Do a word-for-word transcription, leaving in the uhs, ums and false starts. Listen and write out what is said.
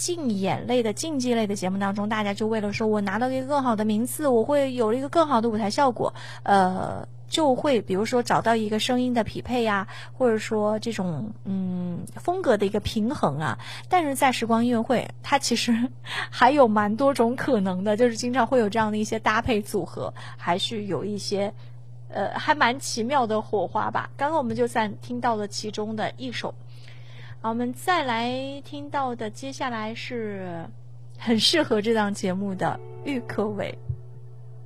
竞演类的竞技类的节目当中，大家就为了说我拿到一个更好的名次，我会有了一个更好的舞台效果，呃就会比如说找到一个声音的匹配呀，或者说这种嗯风格的一个平衡啊。但是在时光音乐会，它其实还有蛮多种可能的，就是经常会有这样的一些搭配组合，还是有一些呃还蛮奇妙的火花吧。刚刚我们就算听到了其中的一首，好，我们再来听到的接下来是很适合这档节目的郁可唯。